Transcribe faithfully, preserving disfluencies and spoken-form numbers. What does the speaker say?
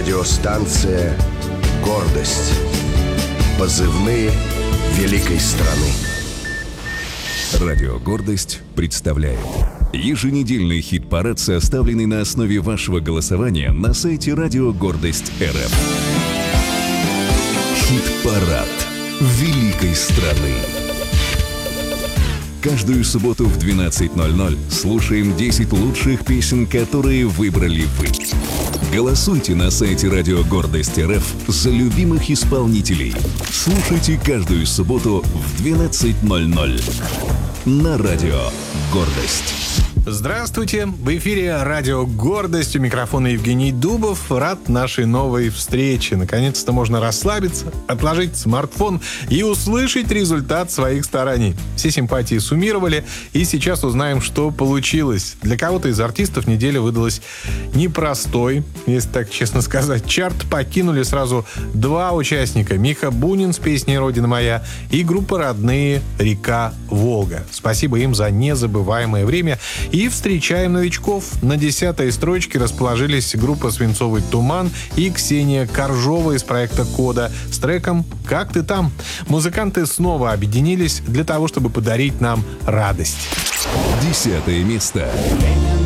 Радиостанция «Гордость». Позывные великой страны. Радио «Гордость» представляет еженедельный хит-парад, составленный на основе вашего голосования на сайте Радио Гордость эр эф. Хит-парад великой страны. Каждую субботу в двенадцать ноль ноль слушаем десять лучших песен, которые выбрали вы. Голосуйте на сайте Радио Гордость эр эф за любимых исполнителей. Слушайте каждую субботу в двенадцать ноль ноль на Радио Гордость. Здравствуйте! В эфире Радио Гордость. У микрофона Евгений Дубов. Рад нашей новой встрече. Наконец-то можно расслабиться, отложить смартфон и услышать результат своих стараний. Все симпатии суммировали, и сейчас узнаем, что получилось. Для кого-то из артистов неделя выдалась непростой, если так честно сказать. Чарт покинули сразу два участника. Миха Бунин с песней «Родина моя» и группа «Родные. Река Волга». Спасибо им за незабываемое время. И встречаем новичков. На десятой строчке расположились группа «Свинцовый туман» и Ксения Коржова из проекта «Кода» с треком «Как ты там?». Музыканты снова объединились для того, чтобы подарить нам радость. Десятое место.